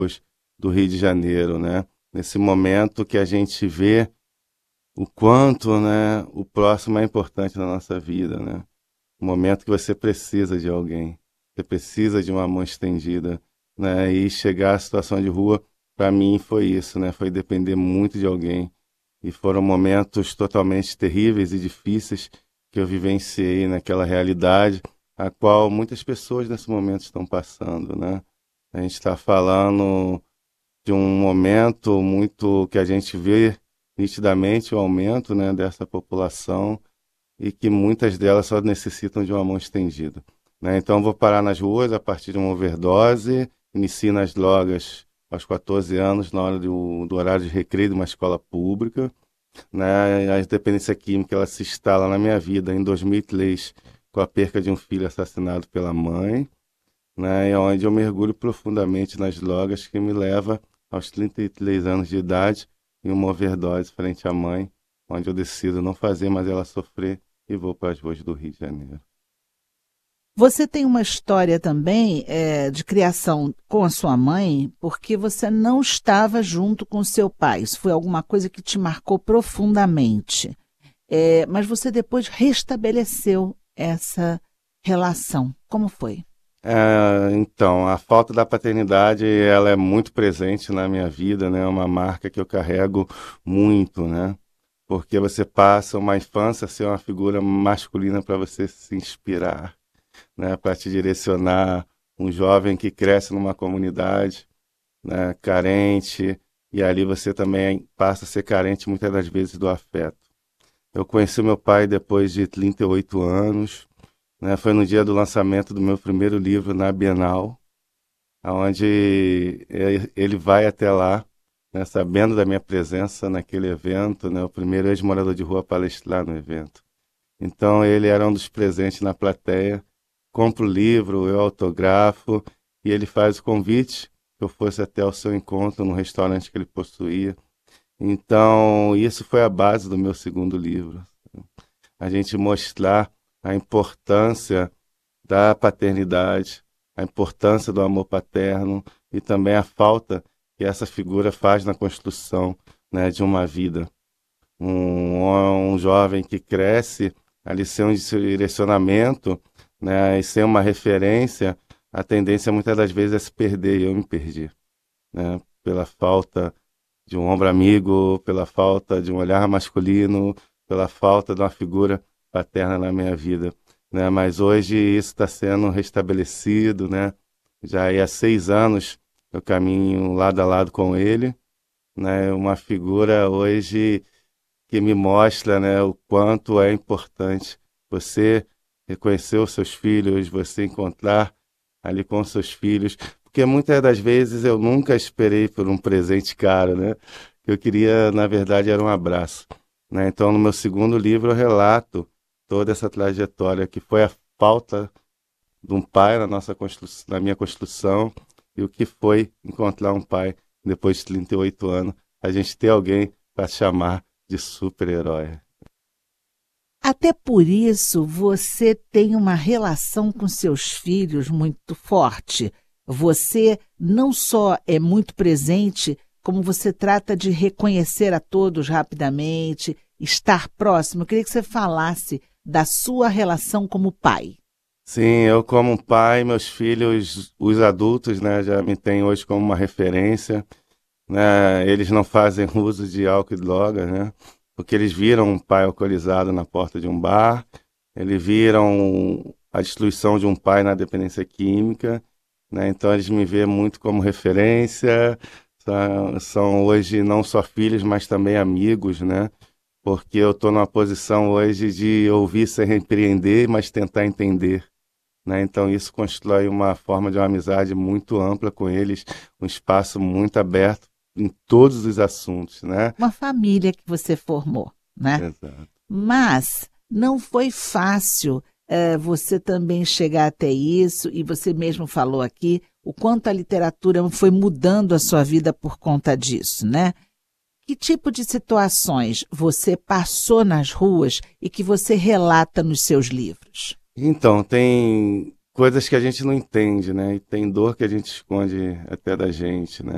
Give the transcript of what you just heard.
do Rio de Janeiro, né? Nesse momento que a gente vê o quanto, né, o próximo é importante na nossa vida, né? O momento que você precisa de alguém, você precisa de uma mão estendida, né? E chegar à situação de rua, para mim foi isso, né? Foi depender muito de alguém. E foram momentos totalmente terríveis e difíceis que eu vivenciei naquela realidade, a qual muitas pessoas nesse momento estão passando, né? A gente está falando de um momento muito que a gente vê nitidamente o aumento, né, dessa população e que muitas delas só necessitam de uma mão estendida, né? Então, vou parar nas ruas a partir de uma overdose, inicio nas drogas aos 14 anos, na hora do horário de recreio de uma escola pública, né? A dependência química ela se instala na minha vida em 2003, com a perca de um filho assassinado pela mãe, né? E onde eu mergulho profundamente nas drogas, que me leva aos 33 anos de idade em uma overdose frente à mãe, onde eu decido não fazer mais ela sofrer e vou para as ruas do Rio de Janeiro. Você tem uma história também de criação com a sua mãe, porque você não estava junto com seu pai. Isso foi alguma coisa que te marcou profundamente. Mas você depois restabeleceu essa relação. Como foi? Então, a falta da paternidade, ela é muito presente na minha vida, né? É uma marca que eu carrego muito, né? Porque você passa uma infância a ser uma figura masculina para você se inspirar, né? Para te direcionar, um jovem que cresce numa comunidade, né, carente, e ali você também passa a ser carente muitas das vezes do afeto. Eu conheci meu pai depois de 38 anos, né? Foi no dia do lançamento do meu primeiro livro na Bienal, onde ele vai até lá, né, sabendo da minha presença naquele evento, né, o primeiro ex-morador de rua a palestrar no evento. Então ele era um dos presentes na plateia, compra o livro, eu autografo, e ele faz o convite que eu fosse até o seu encontro no restaurante que ele possuía. Então isso foi a base do meu segundo livro. A gente mostrar a importância da paternidade, a importância do amor paterno e também a falta que essa figura faz na construção, né, de uma vida. Um jovem que cresce ali sem um direcionamento, né, e sem uma referência, a tendência muitas das vezes é se perder, e eu me perdi, né, pela falta de um ombro amigo, pela falta de um olhar masculino, pela falta de uma figura paterna na minha vida, né? Mas hoje isso está sendo restabelecido, né? Já há 6 anos eu caminho lado a lado com ele, né? Uma figura hoje que me mostra, né, o quanto é importante você reconhecer os seus filhos, você encontrar ali com os seus filhos, porque muitas das vezes eu nunca esperei por um presente caro, né? Eu queria, na verdade, era um abraço, né? Então, no meu segundo livro, eu relato toda essa trajetória que foi a falta de um pai na minha construção e o que foi encontrar um pai depois de 38 anos, a gente ter alguém para chamar de super-herói. Até por isso, você tem uma relação com seus filhos muito forte. Você não só é muito presente, como você trata de reconhecer a todos rapidamente, estar próximo. Eu queria que você falasse da sua relação como pai. Sim, eu como pai, meus filhos, os adultos, né, já me têm hoje como uma referência, né? Eles não fazem uso de álcool e drogas, né? Porque eles viram um pai alcoolizado na porta de um bar, eles viram a destruição de um pai na dependência química, né? Então eles me veem muito como referência, são hoje não só filhos, mas também amigos, né? Porque eu estou numa posição hoje de ouvir sem repreender, mas tentar entender, né? Então isso constrói uma forma de uma amizade muito ampla com eles, um espaço muito aberto em todos os assuntos, né? Uma família que você formou, né? Exato. Mas não foi fácil você também chegar até isso, e você mesmo falou aqui o quanto a literatura foi mudando a sua vida por conta disso, né? Que tipo de situações você passou nas ruas e que você relata nos seus livros? Então, tem coisas que a gente não entende, né? E tem dor que a gente esconde até da gente, né?